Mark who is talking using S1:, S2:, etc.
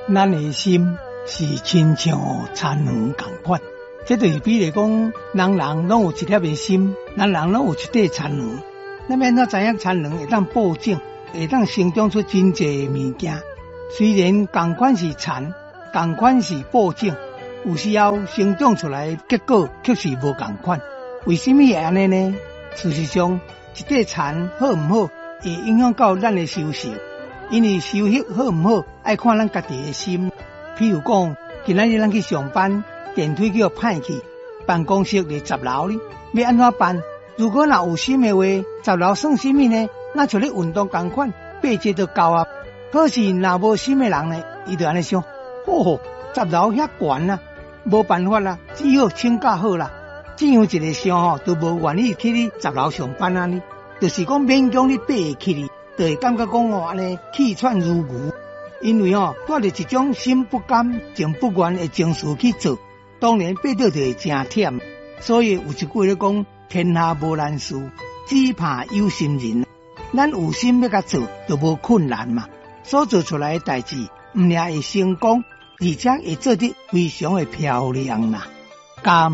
S1: 咱的心是亲像田园同款，这就是比如讲，人人拢有一粒的心，人人拢有一块田园。咱免怎知影田园会当播种，会当生长出真济物件。虽然同款是田，同款是播种，有时候生长出来的结果却是无同款。为什么会安尼呢？事实上，一块田好唔好，会影响到咱的收成。因为收获好唔好，爱看咱家己的心。譬如讲，今仔日咱去上班，电梯叫歹去，办公室伫10楼哩，要安怎办？如果若有心的话，10楼算什么呢？那像咧运动同款，8节就够啊。可是若无心的人呢，伊就安尼想，10楼遐悬啊，无办法啦，只好请假好啦。这样一个想都无愿意去你10楼上班啊哩，就是讲勉强你爬去哩。就会感觉讲安尼气喘如牛，因为带着一种心不甘情不愿的情绪去做，当然爬倒就会真忝。所以有一句咧讲，天下无难事，只怕有心人。咱有心要甲做，就无困难嘛。所做出来的代志，唔仅会成功，而且会做得非常的漂亮啦。